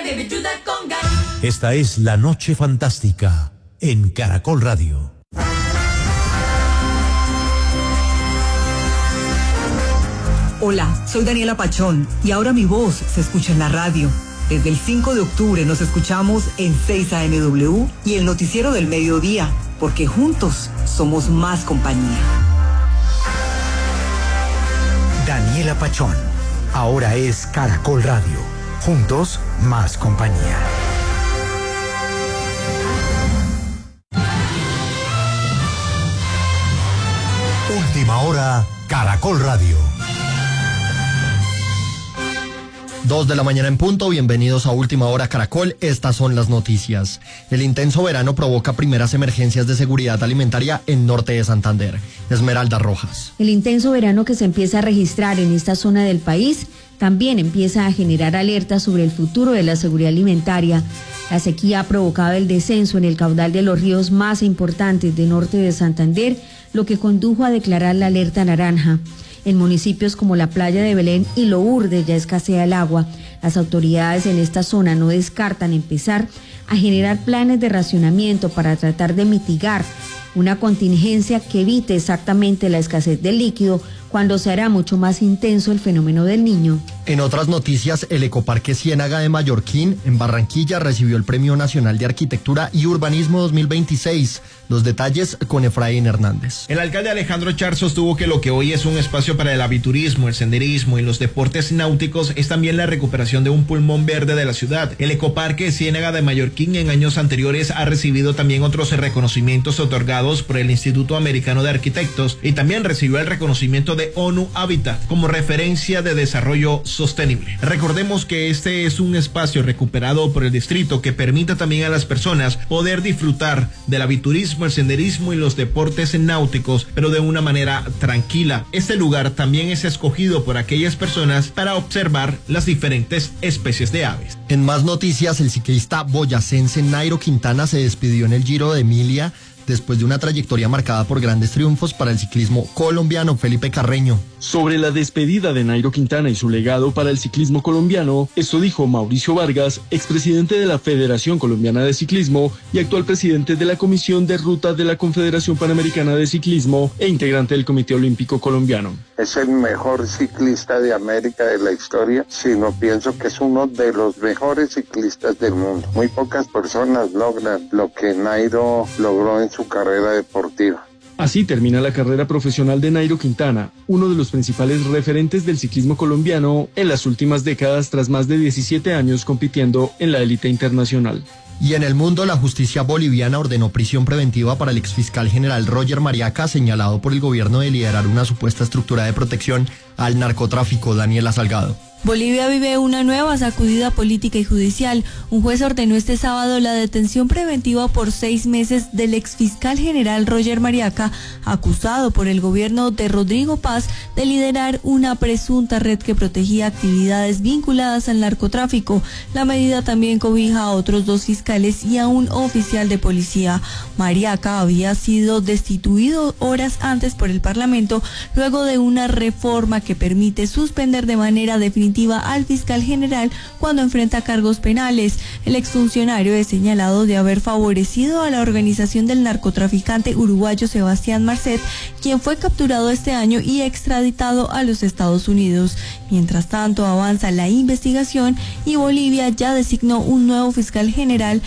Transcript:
Esta es La Noche Fantástica en Caracol Radio. Hola, soy Daniela Pachón y ahora mi voz se escucha en la radio. Desde el 5 de octubre nos escuchamos en 6 AMW y el noticiero del mediodía, porque juntos somos más compañía. Daniela Pachón, ahora es Caracol Radio. Juntos, más compañía. Última hora, Caracol Radio. 2 de la mañana en punto, bienvenidos a Última Hora Caracol, estas son las noticias. El intenso verano provoca primeras emergencias de seguridad alimentaria en norte de Santander. Esmeralda Rojas. El intenso verano que se empieza a registrar en esta zona del país también empieza a generar alertas sobre el futuro de la seguridad alimentaria. La sequía ha provocado el descenso en el caudal de los ríos más importantes de norte de Santander, lo que condujo a declarar la alerta naranja. En municipios como la Playa de Belén y Lourdes ya escasea el agua. Las autoridades en esta zona no descartan empezar a generar planes de racionamiento para tratar de mitigar una contingencia que evite exactamente la escasez del líquido cuando se hará mucho más intenso el fenómeno del Niño. En otras noticias, el Ecoparque Ciénaga de Mallorquín, en Barranquilla, recibió el Premio Nacional de Arquitectura y Urbanismo 2026. Los detalles con Efraín Hernández. El alcalde Alejandro Char sostuvo que lo que hoy es un espacio para el aviturismo, el senderismo y los deportes náuticos es también la recuperación de un pulmón verde de la ciudad. El Ecoparque Ciénaga de Mallorquín en años anteriores ha recibido también otros reconocimientos otorgados por el Instituto Americano de Arquitectos y también recibió el reconocimiento de ONU Habitat como referencia de desarrollo sostenible. Recordemos que este es un espacio recuperado por el distrito que permite también a las personas poder disfrutar del aviturismo, el senderismo y los deportes náuticos, pero de una manera tranquila. Este lugar también es escogido por aquellas personas para observar las diferentes especies de aves. En más noticias, el ciclista boyacense Nairo Quintana se despidió en el Giro de Emilia después de una trayectoria marcada por grandes triunfos para el ciclismo colombiano. Felipe Carreño. Sobre la despedida de Nairo Quintana y su legado para el ciclismo colombiano, esto dijo Mauricio Vargas, expresidente de la Federación Colombiana de Ciclismo y actual presidente de la Comisión de Ruta de la Confederación Panamericana de Ciclismo e integrante del Comité Olímpico Colombiano. Es el mejor ciclista de América de la historia, sino pienso que es uno de los mejores ciclistas del mundo. Muy pocas personas logran lo que Nairo logró en su carrera deportiva. Así termina la carrera profesional de Nairo Quintana, uno de los principales referentes del ciclismo colombiano en las últimas décadas tras más de 17 años compitiendo en la élite internacional. Y en el mundo, la justicia boliviana ordenó prisión preventiva para el exfiscal general Roger Mariaca, señalado por el gobierno de liderar una supuesta estructura de protección al narcotráfico. Daniela Salgado. Bolivia vive una nueva sacudida política y judicial. Un juez ordenó este sábado la detención preventiva por 6 meses del exfiscal general Roger Mariaca, acusado por el gobierno de Rodrigo Paz de liderar una presunta red que protegía actividades vinculadas al narcotráfico. La medida también cobija a otros 2 fiscales y a un oficial de policía. Mariaca había sido destituido horas antes por el Parlamento luego de una reforma que permite suspender de manera definitiva al fiscal general cuando enfrenta cargos penales. El exfuncionario es señalado de haber favorecido a la organización del narcotraficante uruguayo Sebastián Marcet, quien fue capturado este año y extraditado a los Estados Unidos. Mientras tanto, avanza la investigación y Bolivia ya designó un nuevo fiscal general